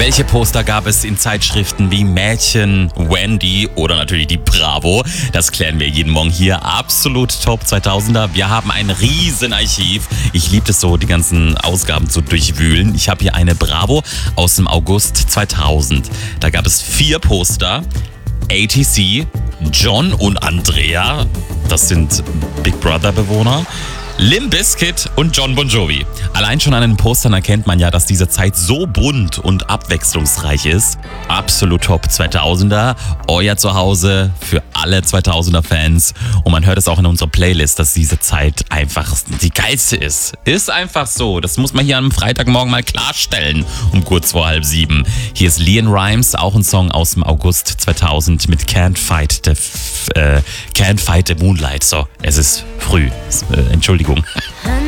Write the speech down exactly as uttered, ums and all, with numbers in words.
Welche Poster gab es in Zeitschriften wie Mädchen, Wendy oder natürlich die Bravo? Das klären wir jeden Morgen hier. Absolut Top zweitausender. Wir haben ein riesen Archiv. Ich liebe es so, die ganzen Ausgaben zu durchwühlen. Ich habe hier eine Bravo aus dem August zweitausend. Da gab es vier Poster. A T C, John und Andrea, das sind Big Brother Bewohner, Limp Bizkit und Jon Bon Jovi. Allein schon an den Postern erkennt man ja, dass diese Zeit so bunt und abwechslungsreich ist. Absolut Top zweitausender, euer Zuhause für alle zweitausender Fans. Und man hört es auch in unserer Playlist, dass diese Zeit einfach die geilste ist. Ist einfach so. Das muss man hier am Freitagmorgen mal klarstellen, um kurz vor halb sieben. Hier ist LeAnn Rimes, auch ein Song aus dem August zweitausend mit Can't Fight the, äh, Can't Fight the Moonlight. So, es ist früh. Äh, Entschuldigung.